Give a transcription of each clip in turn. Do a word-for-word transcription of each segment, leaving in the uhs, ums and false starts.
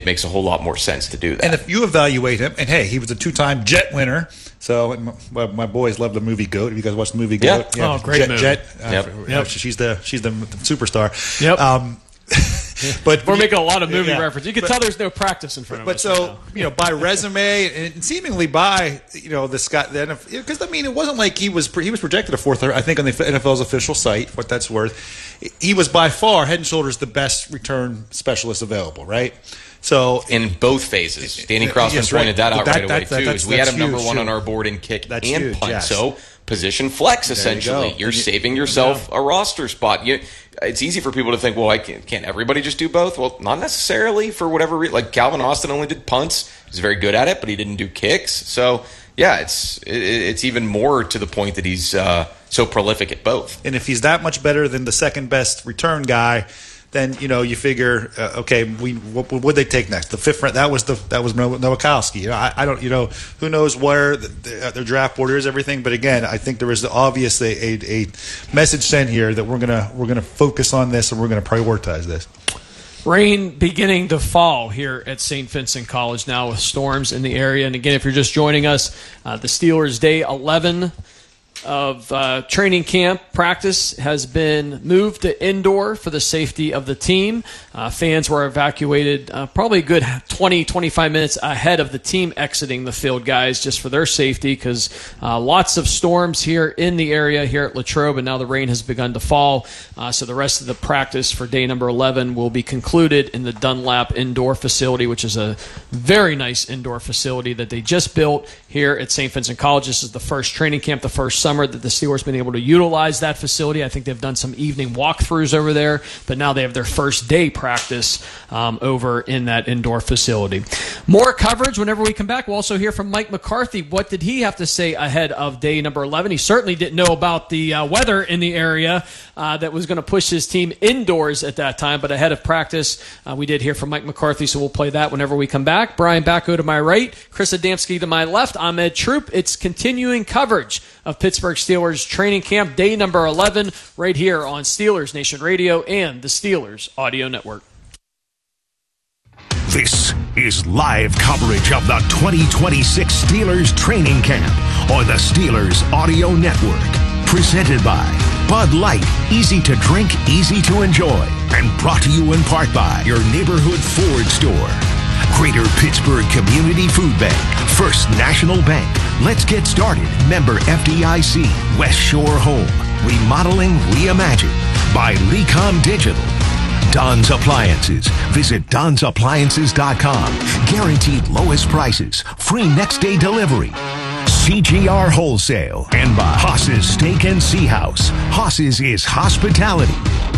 makes a whole lot more sense to do that. And if you evaluate him, and hey, he was a two-time Jet winner. So my, my boys love the movie Goat. Have you guys watched the movie Goat? Yeah. Oh, great Jet, movie. Jet. Uh, Yep. for, Yep. She's the she's the, the superstar. Yep. Um, but We're making a lot of movie yeah. references. You can But- tell there's no practice in front of But us. so right now. you know, by resume and seemingly by you know the Scott, the N F L, because I mean, it wasn't like he was he was projected a fourth. I think on the N F L's official site, what that's worth, he was by far head and shoulders the best return specialist available. Right. So in both phases, Danny Crossman Yes, right. pointed that out That- right away that- too. that's- is we had that's him number huge, one too. on our board in kick That's and huge, punt. yes. So position flex There you essentially. go. You're And you- saving yourself a roster spot. You, it's easy for people to think, well, I can't, can't everybody just do both? Well, not necessarily for whatever reason. Like Calvin Austin only did punts. He's very good at it, but he didn't do kicks. So yeah, it's it, it's even more to the point that he's uh, so prolific at both. And if he's that much better than the second best return guy, then you know you figure, uh, okay, we what would they take next? The fifth round, that was the that was Nowakowski. You know, I, I don't, you know, who knows where the, the, their draft board is, everything. But again, I think there is obviously a, a, a message sent here that we're gonna we're gonna focus on this and we're gonna prioritize this. Rain beginning to fall here at Saint Vincent College now with storms in the area. And again, if you're just joining us, uh, the Steelers' day eleven of uh, training camp practice has been moved to indoor for the safety of the team. Uh, fans were evacuated uh, probably a good twenty, twenty-five minutes ahead of the team exiting the field, guys, just for their safety, because uh, lots of storms here in the area here at Latrobe, and now the rain has begun to fall. Uh, so the rest of the practice for day number eleven will be concluded in the Dunlap Indoor Facility, which is a very nice indoor facility that they just built here at Saint Vincent College. This is the first training camp, the first summer that the Steelers have been able to utilize that facility. I think they've done some evening walkthroughs over there, but now they have their first day practice um, over in that indoor facility. More coverage whenever we come back. We'll also hear from Mike McCarthy. What did he have to say ahead of day number eleven? He certainly didn't know about the uh, weather in the area uh, that was going to push his team indoors at that time, but ahead of practice, uh, we did hear from Mike McCarthy, so we'll play that whenever we come back. Brian Bacco to my right, Chris Adamski to my left. I'm Ed Troop. It's continuing coverage of Pittsburgh Steelers training camp, day number eleven, right here on Steelers Nation Radio and the Steelers Audio Network. This is live coverage of the twenty twenty-six Steelers training camp on the Steelers Audio Network. Presented by Bud Light, easy to drink, easy to enjoy. And brought to you in part by your neighborhood Ford store. Greater Pittsburgh Community Food Bank, First National Bank. Let's get started. Member F D I C, West Shore Home. Remodeling Reimagined by Lecom Digital. Don's Appliances. Visit dons appliances dot com. Guaranteed lowest prices. Free next day delivery. C G R Wholesale. And by Haas's Steak and Sea House. Haas's is hospitality.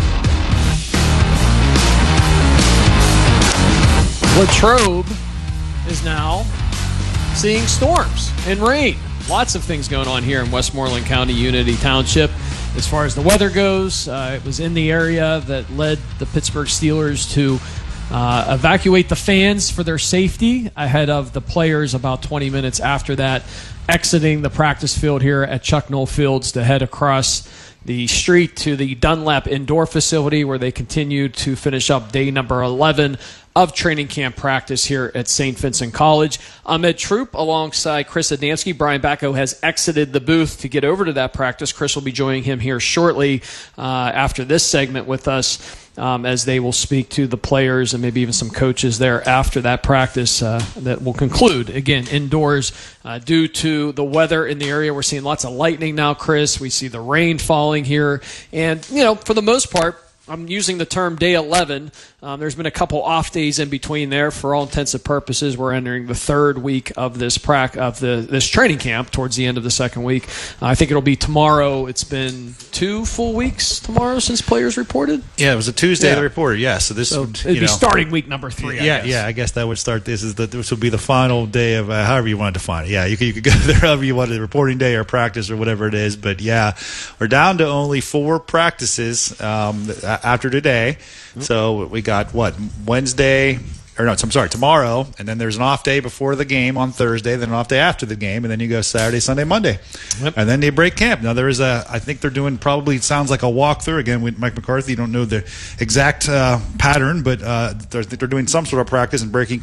Latrobe is now seeing storms and rain. Lots of things going on here in Westmoreland County, Unity Township. As far as the weather goes, uh, it was in the area that led the Pittsburgh Steelers to uh, evacuate the fans for their safety ahead of the players about twenty minutes after that, exiting the practice field here at Chuck Noll Fields to head across the street to the Dunlap Indoor Facility, where they continue to finish up day number eleven of training camp practice here at Saint Vincent College. I'm Ed Troop alongside Chris Adamski. Brian Bacco has exited the booth to get over to that practice. Chris will be joining him here shortly uh, after this segment with us um, as they will speak to the players and maybe even some coaches there after that practice uh, that will conclude, again, indoors uh, due to the weather in the area. We're seeing lots of lightning now, Chris. We see the rain falling here. And, you know, for the most part, I'm using the term day eleven. Um, there's been a couple off days in between there. For all intents and purposes, we're entering the third week of this prac of the this training camp. Towards the end of the second week, uh, I think it'll be tomorrow. It's been two full weeks tomorrow since players reported. Yeah, it was a Tuesday Yeah. they reported. Yeah, so this So would, it'd you be know, starting week number three. I Yeah, guess. yeah. I guess that would start. This is the this would be the final day of uh, however you want to define it. Yeah, you could you could go there however you want to, reporting day or practice or whatever it is. But yeah, we're down to only four practices um, after today. So we got what Wednesday, or no, I'm sorry, tomorrow, and then there's an off day before the game on Thursday, then an off day after the game, and then you go Saturday, Sunday, Monday, yep. and then they break camp. Now there is a, I think they're doing probably sounds like a walkthrough again with Mike McCarthy. You don't know the exact uh, pattern, but uh, they're, they're doing some sort of practice and breaking